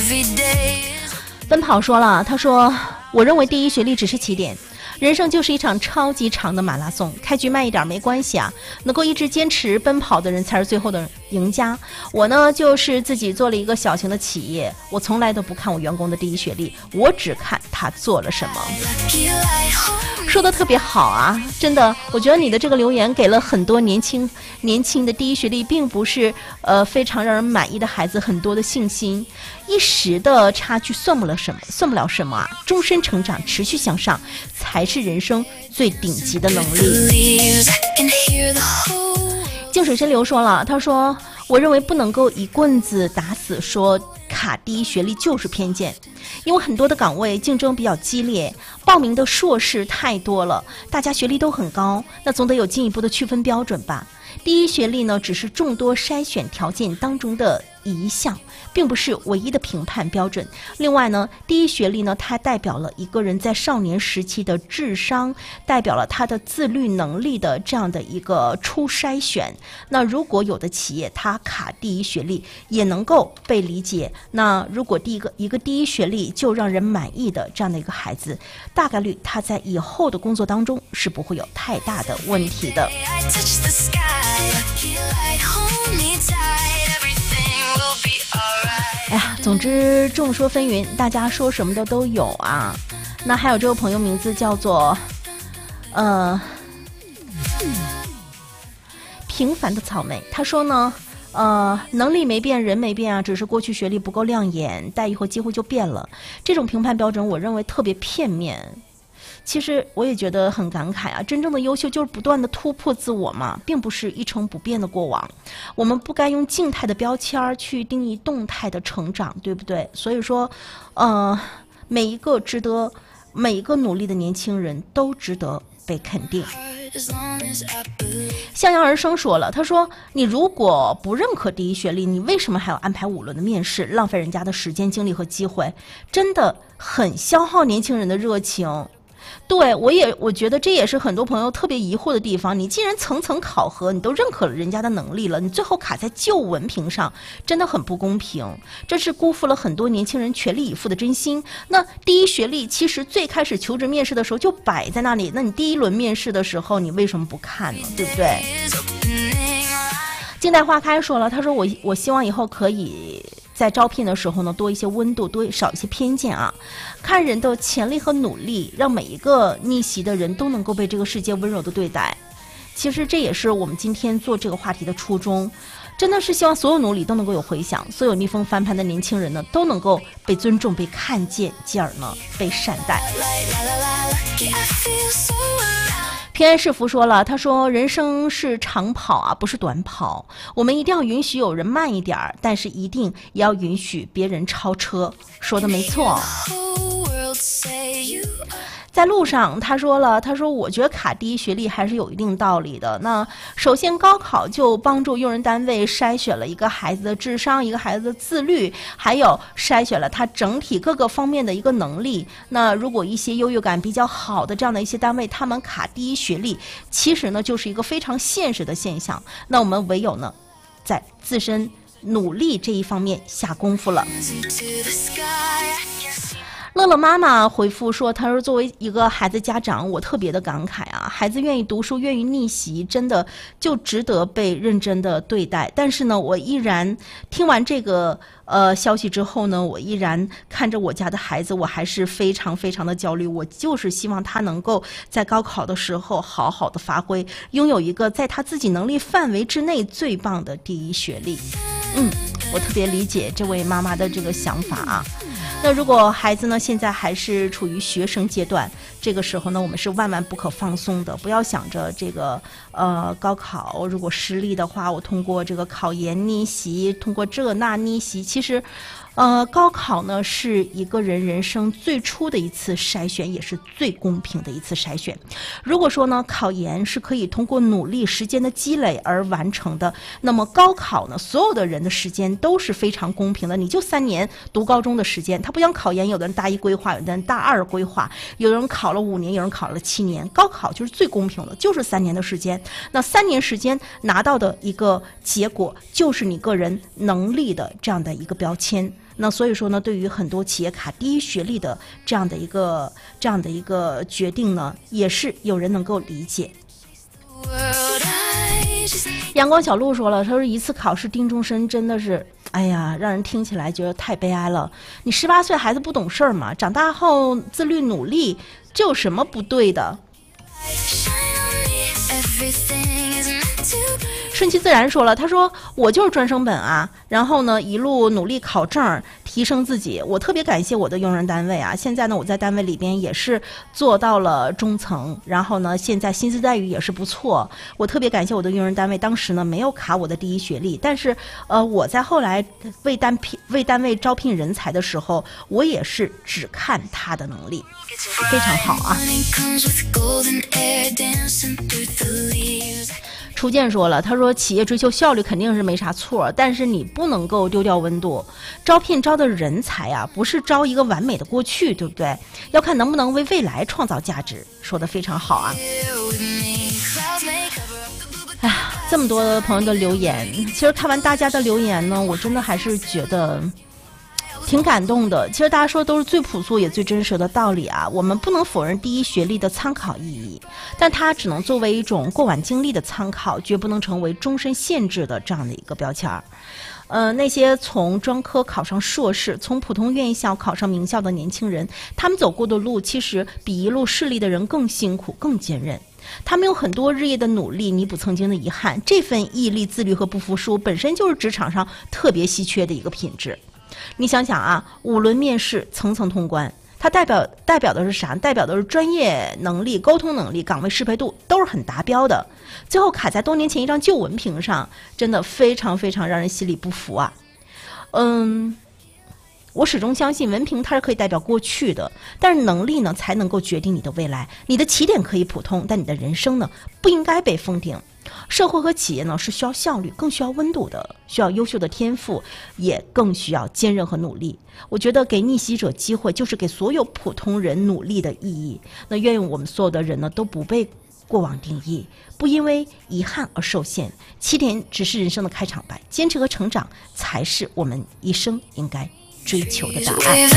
奔跑说了，他说我认为第一学历只是起点，人生就是一场超级长的马拉松，开局慢一点没关系啊，能够一直坚持奔跑的人才是最后的赢家。我呢就是自己做了一个小型的企业，我从来都不看我员工的第一学历，我只看他做了什么。说的特别好啊，真的，我觉得你的这个留言给了很多年轻的第一学历并不是非常让人满意的孩子很多的信心。一时的差距算不了什么啊，终身成长，持续向上才是人生最顶级的能力。静水深流说了，他说我认为不能够一棍子打死说卡第一学历就是偏见，因为很多的岗位竞争比较激烈，报名的硕士太多了，大家学历都很高，那总得有进一步的区分标准吧。第一学历呢只是众多筛选条件当中的一项，并不是唯一的评判标准。另外呢，第一学历呢它代表了一个人在少年时期的智商，代表了他的自律能力的这样的一个初筛选。那如果有的企业它卡第一学历也能够被理解，那如果一个第一学历就让人满意的这样的一个孩子，大概率他在以后的工作当中是不会有太大的问题的。哎呀，总之众说纷纭，大家说什么的都有啊。那还有这位朋友名字叫做平凡的草莓，他说呢能力没变，人没变啊，只是过去学历不够亮眼，待遇和机会就变了。这种评判标准我认为特别片面。其实我也觉得很感慨啊，真正的优秀就是不断的突破自我嘛，并不是一成不变的过往。我们不该用静态的标签去定义动态的成长，对不对？所以说每一个努力的年轻人都值得被肯定。向阳而生说了，他说你如果不认可第一学历，你为什么还要安排5轮的面试，浪费人家的时间精力和机会，真的很消耗年轻人的热情。对，我觉得这也是很多朋友特别疑惑的地方。你既然层层考核，你都认可了人家的能力了，你最后卡在旧文凭上，真的很不公平。这是辜负了很多年轻人全力以赴的真心。那第一学历其实最开始求职面试的时候就摆在那里，那你第一轮面试的时候，你为什么不看呢？对不对？静待花开说了，他说我希望以后可以在招聘的时候呢，多一些温度，少一些偏见啊，看人的潜力和努力，让每一个逆袭的人都能够被这个世界温柔的对待。其实这也是我们今天做这个话题的初衷，真的是希望所有努力都能够有回响，所有逆风翻盘的年轻人呢，都能够被尊重、被看见，进而呢被善待。平安是福说了，他说人生是长跑啊，不是短跑，我们一定要允许有人慢一点，但是一定也要允许别人超车。说的没错。在路上他说我觉得卡第一学历还是有一定道理的。那首先高考就帮助用人单位筛选了一个孩子的智商，一个孩子的自律，还有筛选了他整体各个方面的一个能力。那如果一些优越感比较好的这样的一些单位，他们卡第一学历，其实呢就是一个非常现实的现象。那我们唯有呢在自身努力这一方面下功夫了。乐乐妈妈回复说，她说作为一个孩子家长，我特别的感慨啊，孩子愿意读书，愿意逆袭，真的就值得被认真的对待。但是呢，我依然听完这个消息之后呢，我依然看着我家的孩子，我还是非常非常的焦虑。我就是希望他能够在高考的时候好好的发挥，拥有一个在他自己能力范围之内最棒的第一学历。我特别理解这位妈妈的这个想法啊。那如果孩子呢现在还是处于学生阶段，这个时候呢我们是万万不可放松的，不要想着这个高考如果失利的话，我通过这个考研逆袭，通过这那逆袭。其实高考呢是一个人生最初的一次筛选，也是最公平的一次筛选。如果说呢考研是可以通过努力时间的积累而完成的，那么高考呢所有的人的时间都是非常公平的。你就3年读高中的时间，他不像考研，有的人大1规划，有的人大2规划，有人考了5年，有人考了7年。高考就是最公平的，就是3年的时间。那3年时间拿到的一个结果，就是你个人能力的这样的一个标签。 那所以说呢，对于很多企业卡第一学历的这样的一个决定呢，也是有人能够理解。阳光小鹿说了，他说一次考试定终身真的是，哎呀，让人听起来觉得太悲哀了。你18岁孩子不懂事儿嘛，长大后自律努力，这有什么不对的？顺其自然说了，他说我就是专升本啊，然后呢一路努力考证提升自己，我特别感谢我的用人单位啊，现在呢我在单位里边也是做到了中层，然后呢现在薪资待遇也是不错，我特别感谢我的用人单位，当时呢没有卡我的第一学历，但是我在后来为单位招聘人才的时候，我也是只看他的能力，非常好啊。初见说了，他说企业追求效率肯定是没啥错，但是你不能够丢掉温度。招聘招的人才啊，不是招一个完美的过去，对不对？要看能不能为未来创造价值。说得非常好啊。哎呀，这么多朋友的留言，其实看完大家的留言呢，我真的还是觉得挺感动的。其实大家说的都是最朴素也最真实的道理啊，我们不能否认第一学历的参考意义，但它只能作为一种过往经历的参考，绝不能成为终身限制的这样的一个标签儿。那些从专科考上硕士，从普通院校考上名校的年轻人，他们走过的路其实比一路势力的人更辛苦更坚韧，他们有很多日夜的努力弥补曾经的遗憾，这份毅力自律和不服输本身就是职场上特别稀缺的一个品质。你想想啊，5轮面试层层通关，它代表的是啥？代表的是专业能力、沟通能力、岗位适配度都是很达标的，最后卡在多年前一张旧文凭上，真的非常非常让人心里不服啊。我始终相信文凭它是可以代表过去的，但是能力呢才能够决定你的未来。你的起点可以普通，但你的人生呢不应该被封顶。社会和企业呢是需要效率，更需要温度的，需要优秀的天赋，也更需要坚韧和努力。我觉得给逆袭者机会，就是给所有普通人努力的意义。那愿我们所有的人呢都不被过往定义，不因为遗憾而受限。起点只是人生的开场白，坚持和成长才是我们一生应该追求的答案。